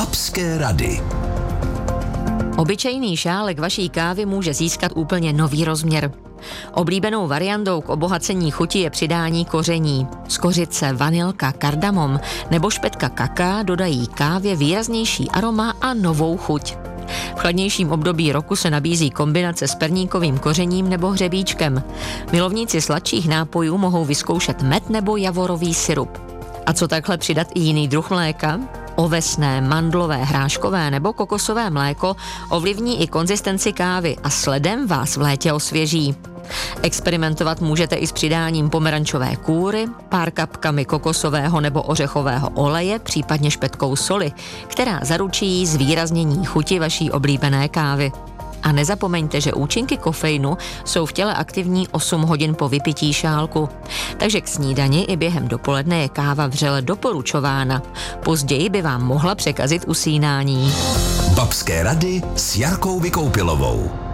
Babské rady. Obyčejný šálek vaší kávy může získat úplně nový rozměr. Oblíbenou variantou k obohacení chuti je přidání koření. Skořice, vanilka, kardamom nebo špetka kakaa dodají kávě výraznější aroma a novou chuť. V chladnějším období roku se nabízí kombinace s perníkovým kořením nebo hřebíčkem. Milovníci sladších nápojů mohou vyzkoušet med nebo javorový sirup. A co takhle přidat i jiný druh mléka? Ovesné, mandlové, hráškové nebo kokosové mléko ovlivní i konzistenci kávy a sledem vás v létě osvěží. Experimentovat můžete i s přidáním pomerančové kůry, pár kapkami kokosového nebo ořechového oleje, případně špetkou soli, která zaručí zvýraznění chuti vaší oblíbené kávy. A nezapomeňte, že účinky kofeinu jsou v těle aktivní 8 hodin po vypití šálku. Takže k snídani i během dopoledne je káva vřele doporučována. Později by vám mohla překazit usínání. Babské rady s Jarkou Vykoupilovou.